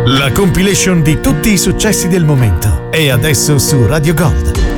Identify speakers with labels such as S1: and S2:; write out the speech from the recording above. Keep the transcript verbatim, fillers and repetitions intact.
S1: La compilation di tutti i successi del momento è adesso su Radio Gold.